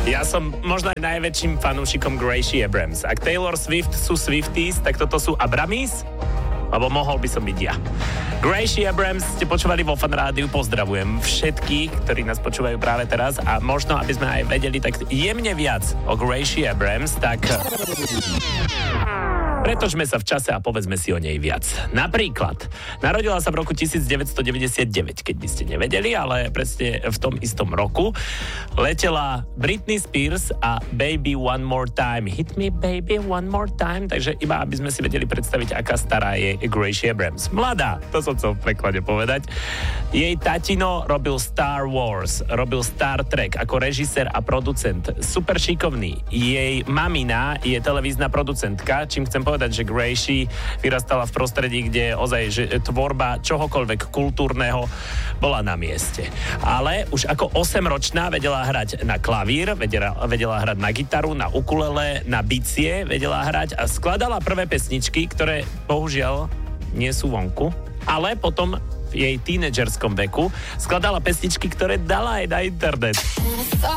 Ja som možno aj najväčším fanúšikom Gracie Abrams. Ak Taylor Swift sú Swifties, tak toto sú Abramis, lebo mohol by som byť ja. Gracie Abrams ste počúvali vo Fan Rádiu, pozdravujem všetkých, ktorí nás počúvajú práve teraz a možno, aby sme aj vedeli tak jemne viac o Gracie Abrams, tak pretočme sa v čase a povedzme si o nej viac. Napríklad, narodila sa v roku 1999, keď by ste nevedeli, ale presne v tom istom roku letela Britney Spears a Baby One More Time. Hit me baby one more time. Takže iba aby sme si vedeli predstaviť, aká stará je Gracie Abrams. Mladá, to som chcel v preklade povedať. Jej tatino robil Star Wars, robil Star Trek ako režisér a producent. Super šikovný. Jej mamina je televízna producentka, čím chcem povedať, že Gracie vyrastala v prostredí, kde ozaj že tvorba čohokoľvek kultúrneho bola na mieste. Ale už ako 8-ročná vedela hrať na klavír, vedela hrať na gitaru, na ukulele, na bicie, vedela hrať a skladala prvé pesničky, ktoré bohužiaľ nie sú vonku, ale potom v jej tínedžerskom veku skladala pesničky, ktoré dala aj na internet.